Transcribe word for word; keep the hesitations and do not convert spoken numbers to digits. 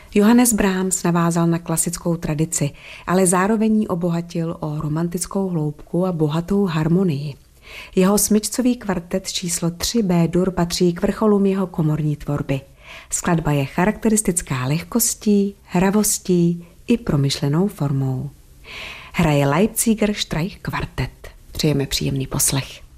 Johannes Brahms navázal na klasickou tradici, ale zároveň ji obohatil o romantickou hloubku a bohatou harmonii. Jeho smyčcový kvartet číslo tři B-dur patří k vrcholům jeho komorní tvorby. Skladba je charakteristická lehkostí, hravostí i promyšlenou formou. Hraje Leipziger Streichquartett. Přejeme příjemný poslech.